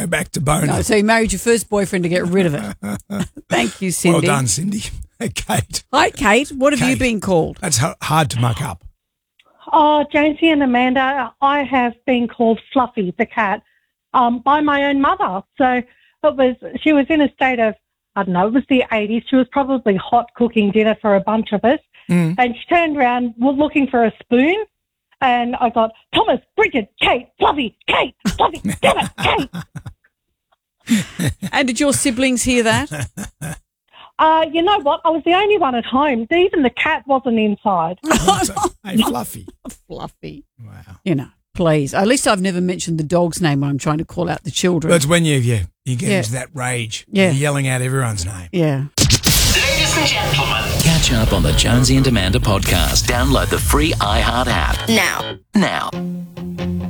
go back to boning. No, so you married your first boyfriend to get rid of it. Thank you, Cindy. Well done, Cindy. Kate. Hi, Kate. What have you been called? That's hard to muck up. Oh, Jonesy and Amanda, I have been called Fluffy, the cat, by my own mother. So she was in a state of, I don't know, it was the 80s. She was probably hot cooking dinner for a bunch of us. And she turned around looking for a spoon. And I got, Thomas, Bridget, Kate, Fluffy, damn it, Kate. And did your siblings hear that? You know what? I was the only one at home. Even the cat wasn't inside. Hey, Fluffy. Fluffy. Wow. You know, please. At least I've never mentioned the dog's name when I'm trying to call out the children. That's when you get into that rage. Yeah. You're yelling out everyone's name. Yeah. Ladies and gentlemen, catch up on the Jonesy and Amanda podcast. Download the free iHeart app. Now.